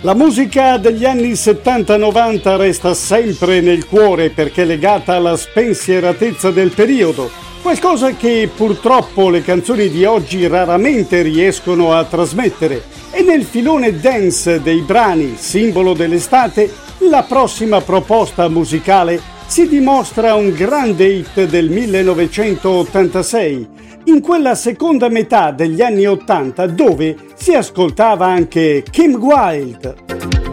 La musica degli anni 70-90 resta sempre nel cuore perché legata alla spensieratezza del periodo, qualcosa che purtroppo le canzoni di oggi raramente riescono a trasmettere. E nel filone dance dei brani, simbolo dell'estate, la prossima proposta musicale si dimostra un grande hit del 1986, in quella seconda metà degli anni 80 dove si ascoltava anche Kim Wilde.